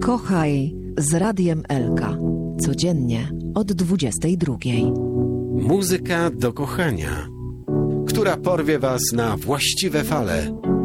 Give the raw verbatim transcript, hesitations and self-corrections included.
Kochaj z Radiem Elka. Codziennie od dwudziestej drugiej. Muzyka do kochania, która porwie was na właściwe fale.